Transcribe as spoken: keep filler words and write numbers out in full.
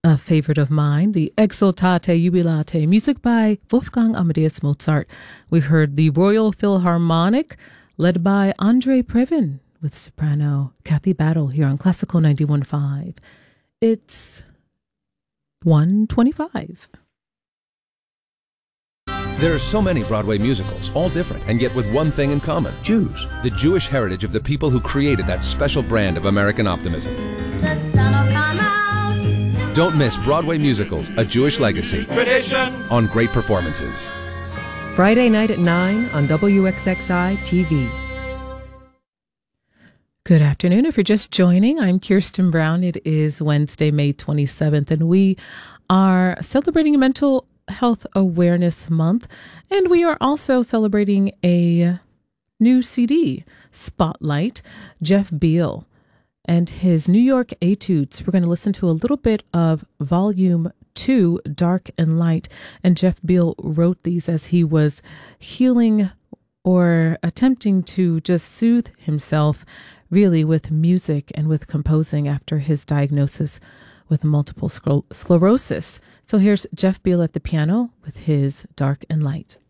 A favorite of mine, the Exultate Jubilate, music by Wolfgang Amadeus Mozart. We heard the Royal Philharmonic, led by Andre Previn, with soprano Kathy Battle here on Classical ninety-one point five. It's one twenty-five. There are so many Broadway musicals, all different, and yet with one thing in common. Jews. The Jewish heritage of the people who created that special brand of American optimism. The sun will come out. Don't miss Broadway Musicals, A Jewish Legacy. Tradition. On Great Performances. Friday night at nine on W X X I T V. Good afternoon. If you're just joining, I'm Kirsten Brown. It is Wednesday, May twenty-seventh, and we are celebrating Mental Health Awareness Month, and we are also celebrating a new C D, Spotlight, Jeff Beal and his New York Etudes. We're going to listen to a little bit of Volume two, Dark and Light, and Jeff Beal wrote these as he was healing or attempting to just soothe himself really with music and with composing after his diagnosis with multiple scler- sclerosis. So here's Jeff Beal at the piano with his Dark and Light.